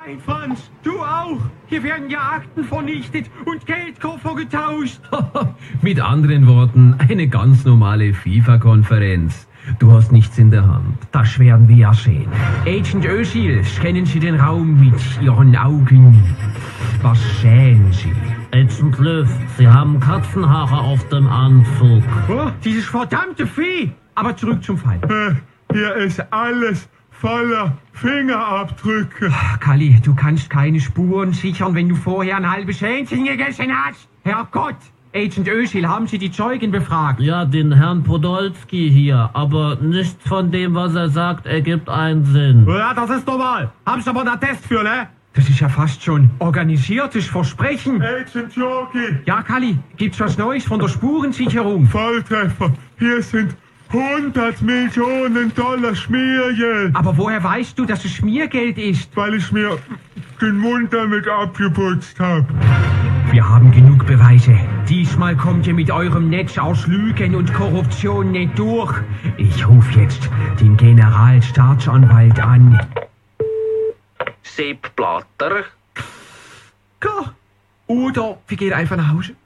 Nein, Franz, du auch. Hier werden ja Akten vernichtet und Geldkoffer getauscht. Mit anderen Worten, eine ganz normale FIFA-Konferenz. Du hast nichts in der Hand. Das werden wir ja sehen. Agent Özil, scannen Sie den Raum mit Ihren Augen. Was sehen Sie? Agent Löw, Sie haben Katzenhaare auf dem Anzug. Oh, dieses verdammte Vieh. Aber zurück zum Fall. Hier ist alles voller Fingerabdrücke. Kalli, du kannst keine Spuren sichern, wenn du vorher ein halbes Hähnchen gegessen hast. Herrgott! Agent Özil, haben Sie die Zeugen befragt? Ja, den Herrn Podolski hier, aber nichts von dem, was er sagt, ergibt einen Sinn. Ja, das ist normal. Haben Sie aber einen Test für, ne? Das ist ja fast schon organisiertes Versprechen. Agent Yogi, Ja, Kalli, gibt's was Neues von der Spurensicherung? Volltreffer. Hier sind 100 Millionen Dollar Schmiergeld, Aber woher weißt du, dass es Schmiergeld ist? weil ich mir den Mund damit abgeputzt habe. Wir haben genug Beweise. Diesmal kommt ihr mit eurem Netz aus Lügen und Korruption nicht durch. Ich rufe jetzt den Generalstaatsanwalt an. Sepp Blatter. Klar. Oder wir gehen einfach nach Hause.